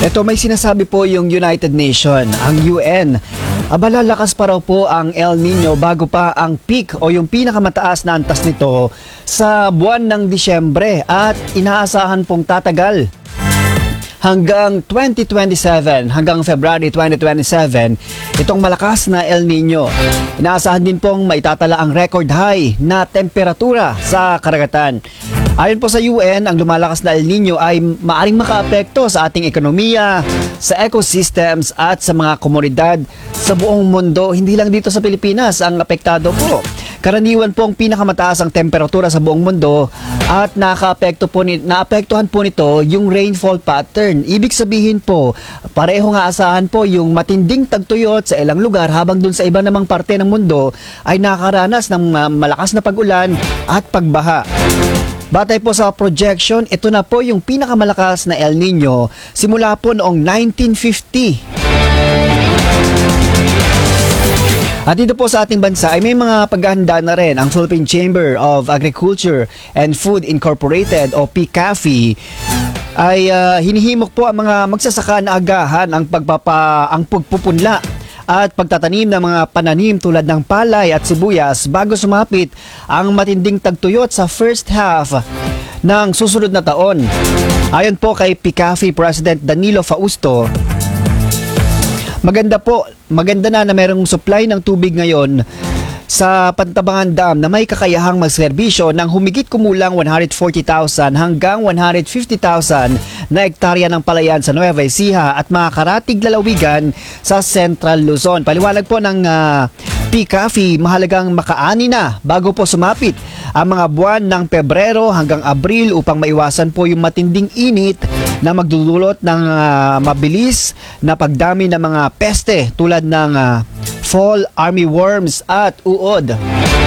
Ito, may sinasabi po yung United Nation, ang UN. Lalakas pa raw po ang El Nino bago pa ang peak o yung pinakamataas na antas nito sa buwan ng Disyembre at inaasahan pong tatagal hanggang 2027, hanggang February 2027, itong malakas na El Nino. Inaasahan din pong maitatala ang record high na temperatura sa karagatan. Ayon po sa UN, ang lumalakas na El Nino ay maaring makaapekto sa ating ekonomiya, sa ecosystems at sa mga komunidad sa buong mundo. Hindi lang dito sa Pilipinas ang apektado po. Karaniwan po ang pinakamataas ang temperatura sa buong mundo at naapektuhan po nito yung rainfall pattern. Ibig sabihin po, pareho nga asahan po yung matinding tagtuyot sa ilang lugar habang dun sa iba namang parte ng mundo ay nakaranas ng malakas na pag-ulan at pagbaha. Batay po sa projection, ito na po yung pinakamalakas na El Nino simula po noong 1950. At dito po sa ating bansa ay may mga paghahanda na rin ang Philippine Chamber of Agriculture and Food Incorporated o PCAFI ay hinihimok po ang mga magsasaka na agahan ang pagpupunla at pagtatanim ng mga pananim tulad ng palay at sibuyas bago sumapit ang matinding tagtuyot sa first half ng susunod na taon. Ayon po kay PCAFI President Danilo Fausto, maganda na merong supply ng tubig ngayon sa Pantabangan Dam na may kakayahang magserbisyo ng humigit kumulang 140,000 hanggang 150,000 na hektarya ng palayan sa Nueva Ecija at mga karatig lalawigan sa Central Luzon. Paliwanag po ng PCAFI, mahalagang makaani na bago po sumapit ang mga buwan ng Pebrero hanggang Abril upang maiwasan po yung matinding init na magdudulot ng mabilis na pagdami ng mga peste tulad ng fall armyworms at uod.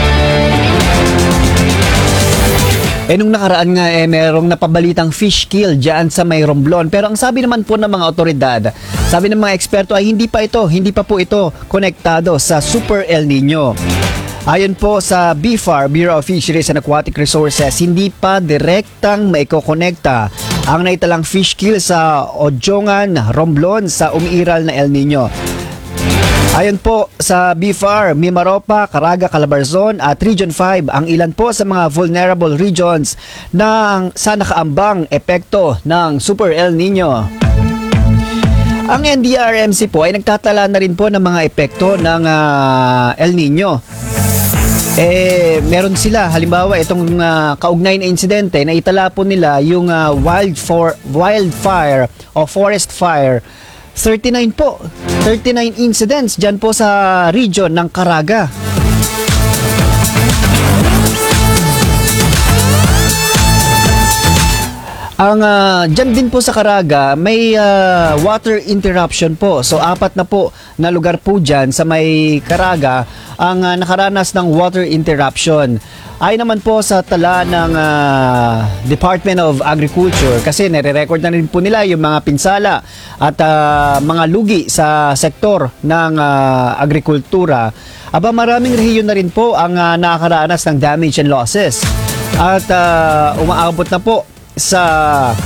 Nung nakaraan nga merong napabalitang fish kill dyan sa may Romblon. Pero ang sabi naman po ng mga otoridad, sabi ng mga eksperto ay hindi pa po ito konektado sa Super El Nino. Ayon po sa BFAR, Bureau of Fisheries and Aquatic Resources, hindi pa direktang maikokonekta ang naitalang fish kill sa Odjongan, Romblon sa umiiral na El Nino. Ayon po sa BFAR, Mimaropa, Caraga, Calabarzon at Region 5 ang ilan po sa mga vulnerable regions sa nakaambang epekto ng Super El Nino. Ang NDRMC po ay nagtatala na rin po ng mga epekto ng El Nino. Meron sila, halimbawa itong kaugnay na insidente na itala po nila yung wildfire o forest fire. 39 incidents dyan po sa region ng Caraga. Dyan din po sa Caraga may water interruption po. So 4 na po na lugar po dyan sa may Caraga ang nakaranas ng water interruption. Ay naman po sa tala ng Department of Agriculture kasi nire-record na rin po nila yung mga pinsala at mga lugi sa sektor ng agrikultura. Maraming rehiyon na rin po ang nakakaranas ng damage and losses. At umaabot na po sa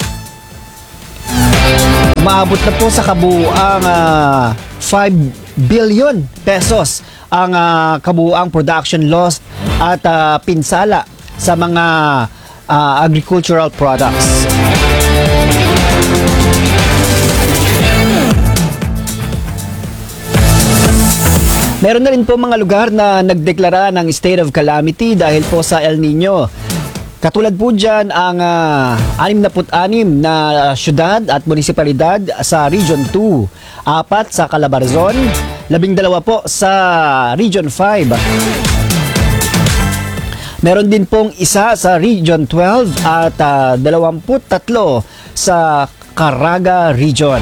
kabuuang 5 billion pesos ang kabuuang production loss at pinsala sa mga agricultural products. Meron na rin po mga lugar na nagdeklara ng state of calamity dahil po sa El Nino. Katulad po dyan ang 66 na syudad at munisipalidad sa Region 2, 4 sa Calabarzon, 12 po sa Region 5. Meron din pong isa sa Region 12 at 23 sa Caraga Region.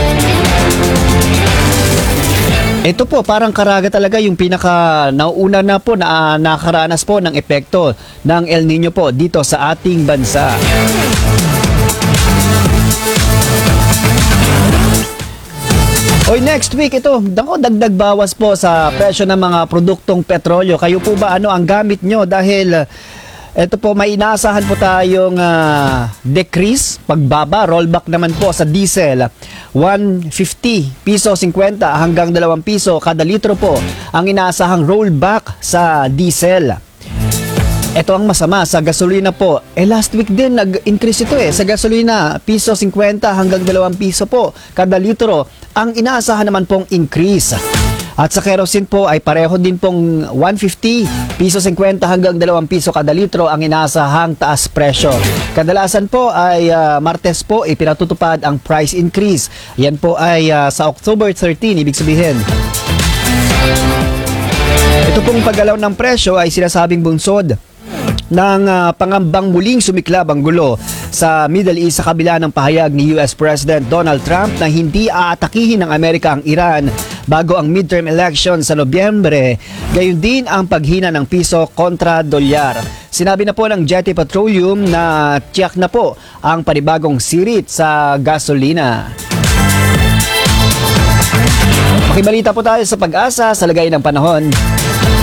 Ito po, parang Caraga talaga yung pinaka nauna na po na nakaranas po ng epekto ng El Nino po dito sa ating bansa. Next week ito, dagdag bawas po sa presyo ng mga produktong petrolyo. Kayo po ba ano ang gamit nyo? Dahil Ito po, may inaasahan po tayong decrease, pagbaba, rollback naman po sa diesel. 150 piso 50 hanggang 2 piso kada litro po ang inaasahang rollback sa diesel. Ito ang masama sa gasolina po. Last week din nag-increase ito Sa gasolina, piso 50 hanggang 2 piso po kada litro ang inaasahan naman pong increase. At sa kerosene po ay pareho din pong 150 piso 50 hanggang 2 piso kada litro ang inaasahang taas presyo. Kadalasan po ay Martes po ipinatutupad ang price increase. Yan po ay sa October 13, ibig sabihin. Ito pong paggalaw ng presyo ay sinasabing bunsod ng pangambang muling sumiklab ang gulo sa Middle East sa kabila ng pahayag ni US President Donald Trump na hindi aatakihin ng Amerika ang Iran bago ang midterm election sa Nobyembre, gayon din ang paghina ng piso kontra dolyar. Sinabi na po ng Jetty Petroleum na tiyak na po ang panibagong sirit sa gasolina. Makibalita po tayo sa Pag-asa sa lagay ng panahon.